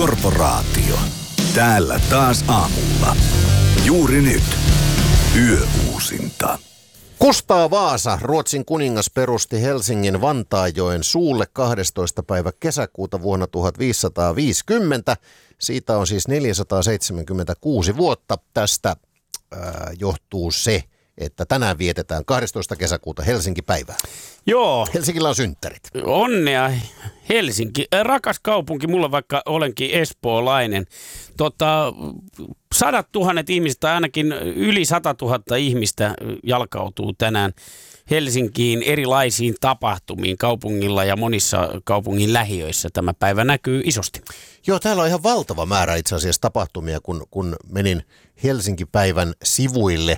Korporaatio. Täällä taas aamulla. Juuri nyt. Yöuusinta. Kustaa Vaasa, Ruotsin kuningas, perusti Helsingin Vantaajoen suulle 12. päivä kesäkuuta vuonna 1550. Siitä on siis 476 vuotta. Tästä johtuu se, että tänään vietetään 12. kesäkuuta Helsinki-päivää. Joo. Helsingillä on synttärit. Onnea Helsinki. Rakas kaupunki, mulla vaikka olenkin espoolainen. 100 000 ihmistä, tai ainakin yli 100 000 ihmistä jalkautuu tänään Helsinkiin erilaisiin tapahtumiin kaupungilla ja monissa kaupungin lähiöissä. Tämä päivä näkyy isosti. Joo, täällä on ihan valtava määrä itse asiassa tapahtumia, kun menin Helsinki-päivän sivuille.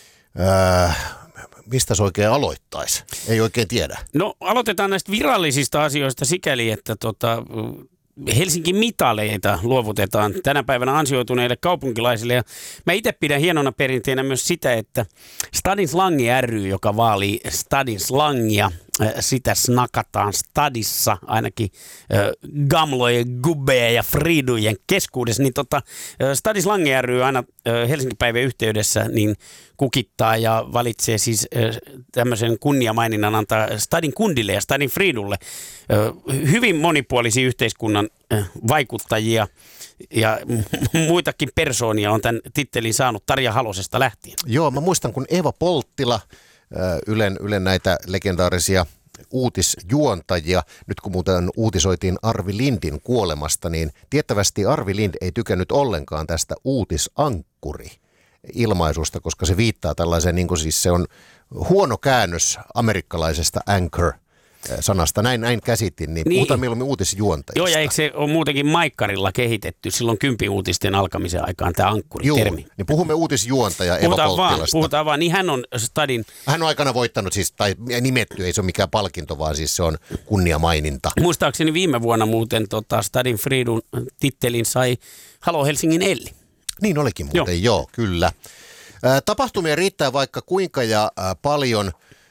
Mistä se oikein aloittaisi? Ei oikein tiedä. No aloitetaan näistä virallisista asioista sikäli, että Helsingin mitaleita luovutetaan tänä päivänä ansioituneille kaupunkilaisille. Ja mä itse pidän hienona perinteenä myös sitä, että Stadin Slangi ry, joka vaalii Stadin Slangia, sitä snakataan Stadissa ainakin gamlojen, gubbeja ja friidujen keskuudessa. Niin Stadin Slangi ry aina Helsingin päivän yhteydessä niin kukittaa ja valitsee siis tämmöisen kunniamaininnan antaa Stadin kundille ja Stadin friidulle hyvin monipuolisia yhteiskunnan vaikuttajia ja muitakin persoonia on tämän tittelin saanut Tarja Halosesta lähtien. Joo, mä muistan kun Eva Polttila, Ylen näitä legendaarisia uutisjuontajia, nyt kun muuten uutisoitiin Arvi Lindin kuolemasta, niin tiettävästi Arvi Lind ei tykännyt ollenkaan tästä uutisankkuri-ilmaisusta, koska se viittaa tällaiseen, niin kuin siis se on huono käännös amerikkalaisesta anchor-sanasta. Näin käsitin, niin puhutaan mieluummin uutisjuontajista. Joo, ja eikö se ole muutenkin Maikkarilla kehitetty silloin 10 uutisten alkamisen aikaan tämä ankkuri-termi? Joo, niin puhumme uutisjuontaja Eva Polttilasta. Puhutaan vaan, niin hän on Stadin... Hän on aikana voittanut siis, tai nimetty, ei se ole mikään palkinto, vaan siis se on kunniamaininta. Muistaakseni viime vuonna muuten Stadin Friidun tittelin sai Halo Helsingin Elli. Niin olikin muuten, joo kyllä. Tapahtumia riittää vaikka kuinka ja paljon...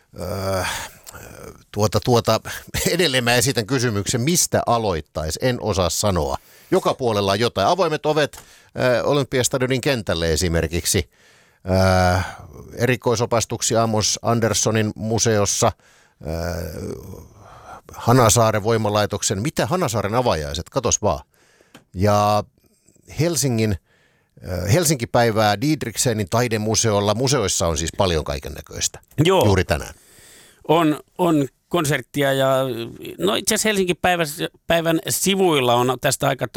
Edelleen mä esitän kysymyksen, mistä aloittaisi, en osaa sanoa. Joka puolella on jotain. Avoimet ovet Olympiastadionin kentälle esimerkiksi. Erikoisopastuksia Amos Anderssonin museossa. Hanasaaren voimalaitoksen. Mitä Hanasaaren avajaiset? Katos vaan. Ja Helsinki-päivää Didriksenin taidemuseolla. Museoissa on siis paljon kaikennäköistä. Joo. Juuri tänään. On konserttia ja no itse asiassa Helsingin päivän sivuilla on tästä aika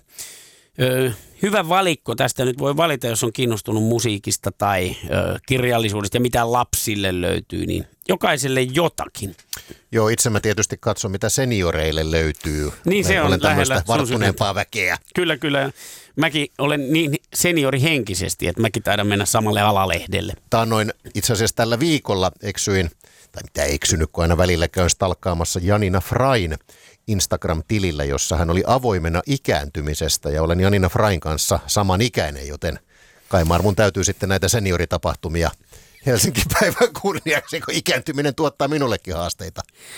hyvä valikko. Tästä nyt voi valita, jos on kiinnostunut musiikista tai kirjallisuudesta ja mitä lapsille löytyy, niin jokaiselle jotakin. Joo, itse mä tietysti katson, mitä senioreille löytyy. Niin se on olen tämmöistä lähellä varttuneempaa väkeä. Kyllä. Mäkin olen niin seniorihenkisesti, että mäkin taidan mennä samalle alalehdelle. Taannoin itse asiassa tällä viikolla eksyin, tai mitä eksynyt, kun aina välillä käyn stalkkaamassa Janina Frain Instagram-tilillä, jossa hän oli avoimena ikääntymisestä, ja olen Janina Frain kanssa samanikäinen, joten kai mun täytyy sitten näitä senioritapahtumia Helsinki-päivän kunniaksi, kun ikääntyminen tuottaa minullekin haasteita.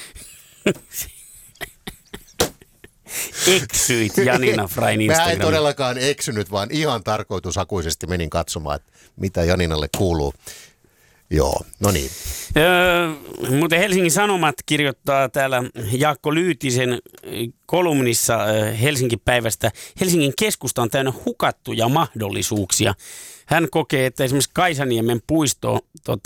Eksyit Janina Frain Instagram. Mä en todellakaan eksynyt, vaan ihan tarkoitushakuisesti menin katsomaan, että mitä Janinalle kuuluu. Joo, no niin. Mutta Helsingin Sanomat kirjoittaa täällä Jaakko Lyytisen kolumnissa Helsinki-päivästä. Helsingin keskusta on täynnä hukattuja mahdollisuuksia. Hän kokee, että esimerkiksi Kaisaniemen puisto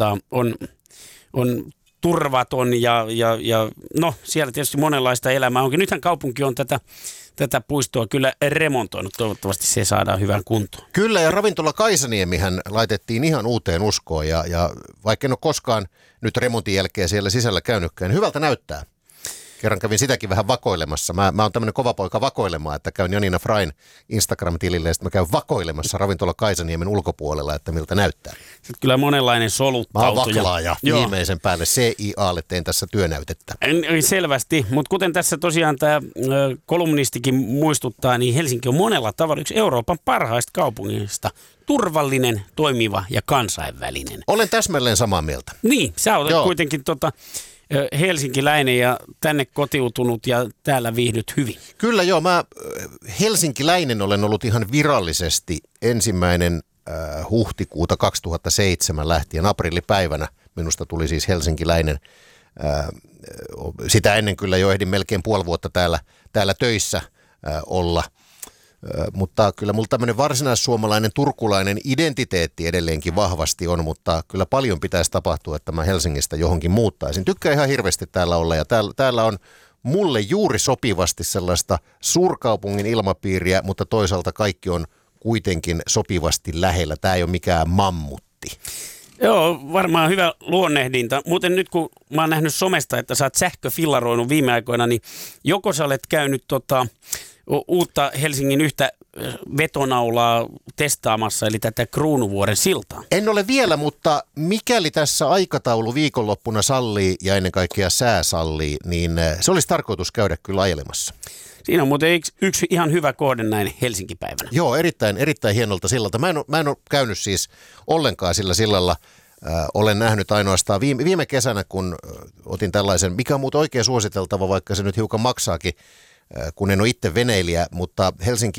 on turvaton ja no siellä tietysti monenlaista elämää onkin. Nythän kaupunki on tätä puistoa kyllä remontoinut. Toivottavasti se saadaan hyvään kuntoon. Kyllä, ja ravintola Kaisaniemihän laitettiin ihan uuteen uskoon, ja vaikka en ole koskaan nyt remontin jälkeen siellä sisällä käynytkään, hyvältä näyttää. Kerran kävin sitäkin vähän vakoilemassa. Mä oon tämmöinen kova poika vakoilemaan, että käyn Janina Frain Instagram-tilille ja sitten mä käyn vakoilemassa ravintola Kaisaniemen ulkopuolella, että miltä näyttää. Sitten kyllä monenlainen soluttautuja. Mä oon vaklaaja. Viimeisen päälle CIAlle tein tässä työnäytettä. Selvästi, mutta kuten tässä tosiaan tämä kolumnistikin muistuttaa, niin Helsinki on monella tavalla yksi Euroopan parhaista kaupungista. Turvallinen, toimiva ja kansainvälinen. Olen täsmälleen samaa mieltä. Niin, sä olet kuitenkin helsinkiläinen ja tänne kotiutunut ja täällä viihdyt hyvin. Kyllä joo, mä helsinkiläinen olen ollut ihan virallisesti 1. huhtikuuta 2007 lähtien aprillipäivänä. Minusta tuli siis helsinkiläinen. Sitä ennen kyllä jo ehdin melkein puoli vuotta täällä töissä olla. Mutta kyllä mulla tämmöinen varsinaissuomalainen turkulainen identiteetti edelleenkin vahvasti on, mutta kyllä paljon pitäisi tapahtua, että mä Helsingistä johonkin muuttaisin. Tykkään ihan hirveästi täällä olla ja täällä on mulle juuri sopivasti sellaista suurkaupungin ilmapiiriä, mutta toisaalta kaikki on kuitenkin sopivasti lähellä. Tämä ei ole mikään mammutti. Joo, varmaan hyvä luonnehdinta. Muuten nyt kun mä oon nähnyt somesta, että sä oot sähköfillaroinut viime aikoina, niin joko sä olet käynyt uutta Helsingin yhtä vetonaulaa testaamassa, eli tätä Kruunuvuoren siltaa? En ole vielä, mutta mikäli tässä aikataulu viikonloppuna sallii ja ennen kaikkea sää sallii, niin se olisi tarkoitus käydä kyllä ajelemassa. Siinä on muuten yksi ihan hyvä kohde näin Helsinki-päivänä. Joo, erittäin hienolta sillalta. Mä en ole käynyt siis ollenkaan sillä sillalla. Olen nähnyt ainoastaan viime kesänä, kun otin tällaisen, mikä on muuten oikein suositeltava, vaikka se nyt hiukan maksaakin, kun en ole itse veneilijä, mutta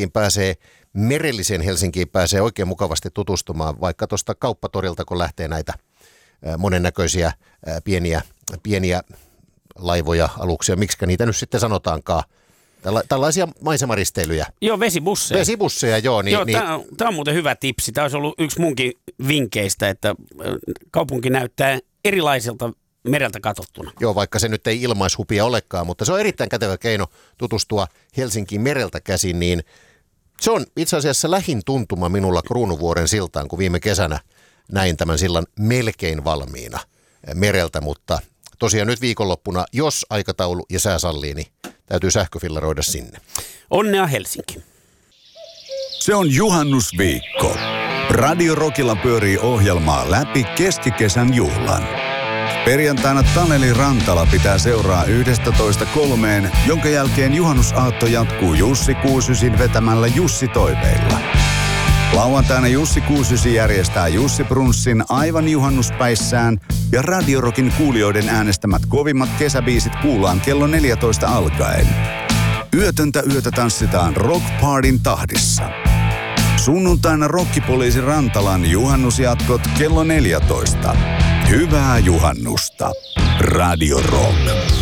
merelliseen Helsinkiin pääsee oikein mukavasti tutustumaan, vaikka tuosta kauppatorilta, kun lähtee näitä monennäköisiä pieniä laivoja, aluksia, miksikä niitä nyt sitten sanotaankaan. Tällaisia maisemaristeilyjä. Joo, vesibusseja. Vesibusseja, joo. Joo, tämä on muuten hyvä tipsi. Tämä olisi ollut yksi munkin vinkkeistä, että kaupunki näyttää erilaiselta mereltä katsottuna. Joo, vaikka se nyt ei ilmaishupia olekaan, mutta se on erittäin kätevä keino tutustua Helsinkiin mereltä käsin, niin se on itse asiassa lähin tuntuma minulla Kruunuvuoren siltaan, kun viime kesänä näin tämän sillan melkein valmiina mereltä, mutta tosiaan nyt viikonloppuna, jos aikataulu ja sää sallii, niin täytyy sähköfillaroida sinne. Onnea Helsinki. Se on juhannusviikko. Radio Rockilla pyörii ohjelmaa läpi keskikesän juhlan. Perjantaina Taneli Rantala pitää seuraa 11.3, jonka jälkeen juhannusaatto jatkuu Jussi Kuusysin vetämällä Jussi Toiveilla. Lauantaina Jussi Kuusysi järjestää Jussi Brunssin aivan juhannuspäissään ja Radio Rockin kuulijoiden äänestämät kovimmat kesäbiisit kuullaan kello 14 alkaen. Yötöntä yötä tanssitaan Rock Partyn tahdissa. Sunnuntaina Rokkipoliisi Rantalan juhannusjatkot kello 14. Hyvää juhannusta. Radio Rock.